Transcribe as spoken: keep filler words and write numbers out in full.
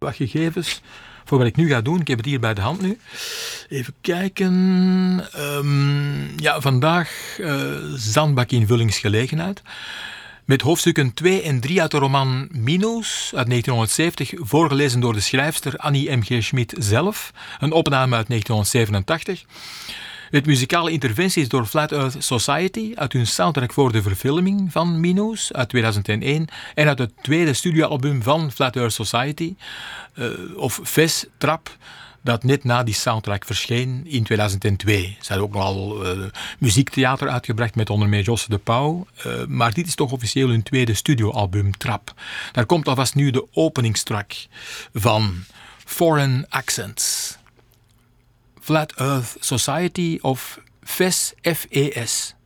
wat gegevens voor wat ik nu ga doen. Ik heb het hier bij de hand nu. Even kijken. Um, ja, vandaag uh, zandbakinvullingsgelegenheid. Met hoofdstukken twee en drie uit de roman Minoes uit negentienhonderdzeventig, voorgelezen door de schrijfster Annie M G Schmid zelf. Een opname uit negentienhonderdzevenentachtig. Met muzikale interventies door Flat Earth Society uit hun soundtrack voor de verfilming van Minoes uit tweeduizend één en uit het tweede studioalbum van Flat Earth Society, uh, of Ves Trap, dat net na die soundtrack verscheen in tweeduizend twee. Ze hadden ook nogal uh, muziektheater uitgebracht met onder meer Josse de Pauw, uh, maar dit is toch officieel hun tweede studioalbum Trap. Daar komt alvast nu de openingstrack van Foreign Accents. Flat Earth Society of F E S, F E S.